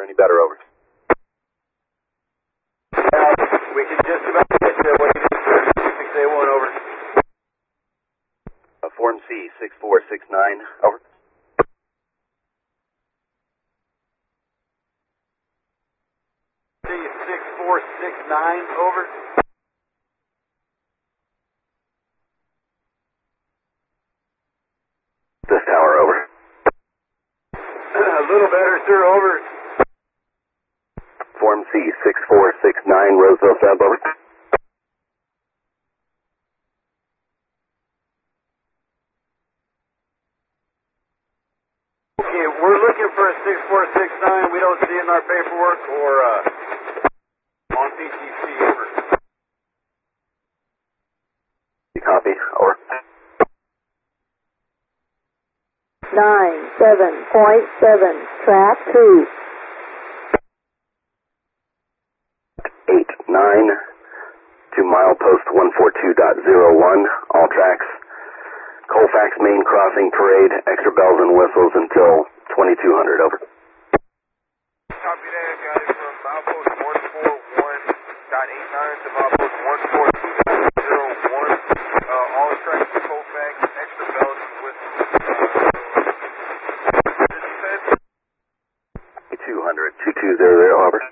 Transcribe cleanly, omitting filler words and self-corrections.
any better, over. We can just about get to what you need, sir. 681, over. Form C, 6469, over. C, 6469, over. This tower, over. A little better, sir, over. Form C, 6469, Roseville sub, over. Okay, we're looking for a 6469. We don't see it in our paperwork or on PTC, over. Copy, over. 97.7, track 2. 89 to milepost 142.01, all tracks. Colfax Main Crossing Parade, extra bells and whistles until 2200, over. Copy that, got it from milepost 141.89 to milepost 142.01. All tracks to Colfax, extra bells and whistles. 200, 2200, over.